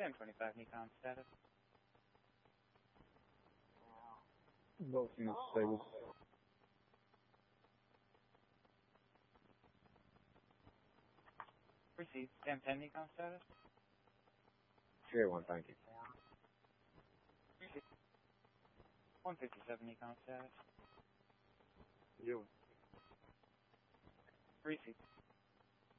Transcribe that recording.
Sam 25 Nikon status. Both units stable. Received. Sam 10 Nikon status. Sierra 1, thank you. Received. 157 Nikon status. You. Received.